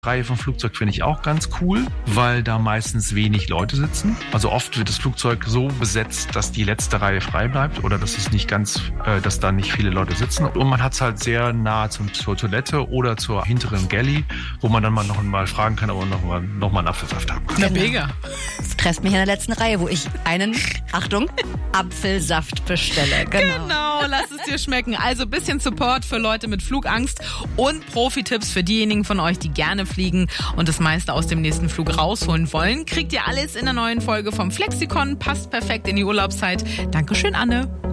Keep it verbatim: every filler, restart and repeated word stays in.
Reihe vom Flugzeug finde ich auch ganz cool, weil da meistens wenig Leute sitzen. Also oft wird das Flugzeug so besetzt, dass die letzte Reihe frei bleibt oder dass es nicht ganz, äh, dass da nicht viele Leute sitzen. Und man hat es halt sehr nah zum, zur Toilette oder zur hinteren Galley, wo man dann mal noch mal fragen kann, ob man noch mal, noch mal einen Apfelsaft haben kann. Na, mega. Trefft mich in der letzten Reihe, wo ich einen, Achtung, Apfelsaft bestelle. Genau. Genau, lass es dir schmecken. Also ein bisschen Support für Leute mit Flugangst und Profi-Tipps für diejenigen von euch, die gerne fliegen und das meiste aus dem nächsten Flug rausholen wollen. Kriegt ihr alles in der neuen Folge vom Flexikon. Passt perfekt in die Urlaubszeit. Dankeschön, Anne.